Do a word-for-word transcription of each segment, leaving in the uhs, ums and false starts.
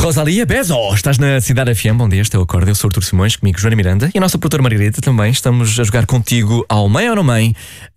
Rosalia Bezo, estás na Cidade F M, bom dia, este é o Acorde, eu sou o Artur Simões, comigo Joana Miranda e a nossa produtora Margarida também. Estamos a jogar contigo ao Mãe ou Não Mãe.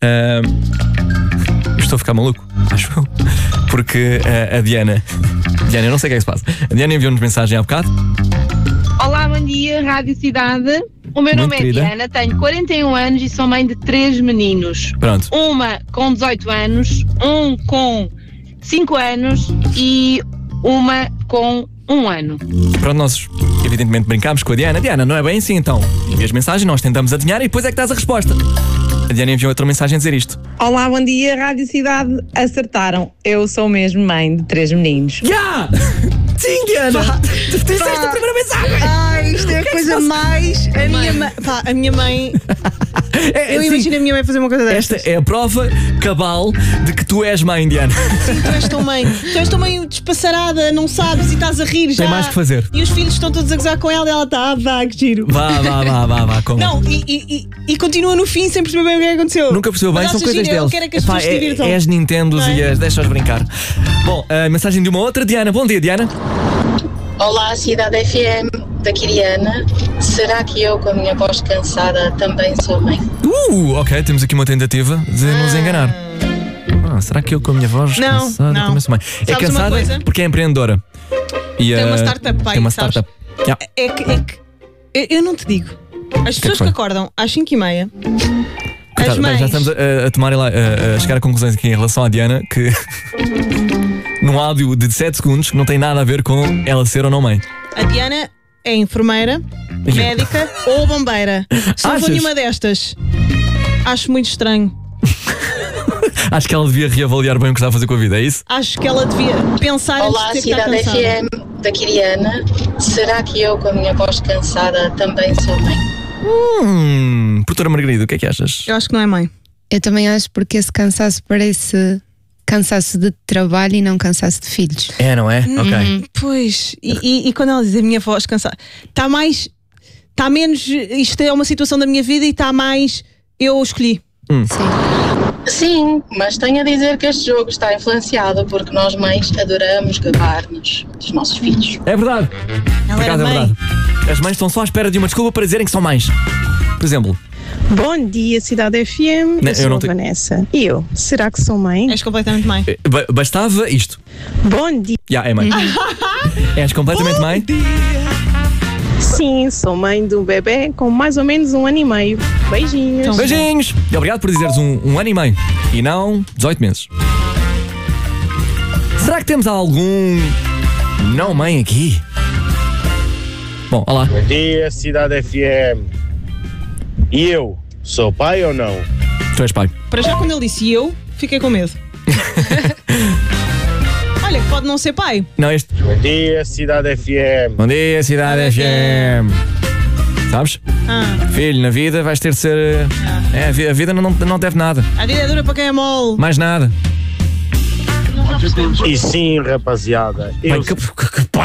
Uh, estou a ficar maluco, acho eu, porque uh, a Diana, Diana, eu não sei o que é que se passa. A Diana enviou-nos mensagem há bocado. Olá, bom dia, Rádio Cidade. O meu Muito nome querida. é Diana, tenho quarenta e um anos e sou mãe de três meninos. Pronto. Uma com dezoito anos, um com cinco anos e uma com um ano. Pronto, nós evidentemente brincámos com a Diana. Diana, não é bem assim então? Envias mensagem, nós tentamos adivinhar e depois é que dás a resposta. A Diana enviou outra mensagem a dizer isto. Olá, bom dia, Rádio Cidade. Acertaram. Eu sou mesmo mãe de três meninos. Já! Sim, Diana! Tu disseste a primeira mensagem! Ai, isto é a que é que coisa se mais. A minha mãe. Pá, a minha mãe. É, Eu sim, imagino a minha mãe fazer uma coisa esta destas. é a prova cabal de que tu és mãe, Diana. Sim, tu és tão mãe. Tu és tão mãe despassarada, não sabes e estás a rir já. Tem mais que fazer. E os filhos estão todos a gozar com ela e ela está, ah, vá, que giro. Vá, vá, vá, vá, vá. Como? Não, e, e, e, e continua no fim sem perceber bem o que é que aconteceu. Nunca percebeu bem, Mas são acha coisas giro, eu deles. quero é que as Epá, pessoas se divirtam. é, é as Nintendos Não é? e as deixa-os brincar. Bom, a mensagem de uma outra, Diana. Bom dia, Diana. Olá, Cidade F M, da Kiriana. Será que eu, com a minha voz cansada, também sou mãe? Uh, ok, temos aqui uma tentativa de nos enganar. Ah, será que eu com a minha voz Não, cansada não. também sou mãe? É Sabes uma cansada coisa? porque é empreendedora. E, Tem uma ah, startup, pai, Tem uma sabes? startup. Yeah. É que, é que eu, eu não te digo. As que pessoas que, foi? acordam às cinco e meia. As Coitado, bem, mães. já estamos a, a tomar a, a, a chegar a conclusões aqui em relação à Diana que num áudio de sete segundos que não tem nada a ver com ela ser ou não mãe. A Diana é enfermeira, médica ou bombeira. Se não Achas? for nenhuma destas, acho muito estranho. Acho que ela devia reavaliar bem o que está a fazer com a vida, é isso? Acho que ela devia pensar Olá, antes de dizer que Cidade está F cansada. M, da Kiriana. Será que eu, com a minha voz cansada, também sou mãe? Hum, Doutora Margarida, o que é que achas? Eu acho que não é mãe. Eu também acho porque esse cansaço parece cansaço de trabalho e não cansaço de filhos. É, não é? Ok. Pois, e, e, e quando ela diz a minha voz cansada, está mais, está menos, isto é uma situação da minha vida e está mais, eu escolhi. Sim. Sim, mas tenho a dizer que este jogo está influenciado porque nós mães adoramos gabar-nos dos nossos filhos. É verdade. Ela Por era acaso é mãe. verdade. As mães estão só à espera de uma desculpa para dizerem que são mães. Por exemplo, Bom dia, Cidade F M. Não, eu sou eu não a tenho- Vanessa. E eu? Será que sou mãe? És completamente mãe. eh, ba- bastava isto. Bom dia. Já, é mãe. És completamente mãe? Sim, sou mãe de um bebê com mais ou menos um ano e meio. Beijinhos. Então, Beijinhos! E obrigado por dizeres um, um ano e meio e não dezoito meses. Será que temos algum não mãe aqui? Bom, olá. Bom dia, Cidade F M. E eu, sou pai ou não? Tu és pai. Para já, quando ele disse eu, fiquei com medo. Olha, que pode não ser pai. Não, este. Bom dia, Cidade F M. Bom dia, Cidade F M. Sabes? Ah, Filho, na vida vais ter de ser. eh, É, a vi- a vida não, não deve nada. a vida é dura para quem é mole. Mais nada. E sim, rapaziada, eu Bem, que, que, que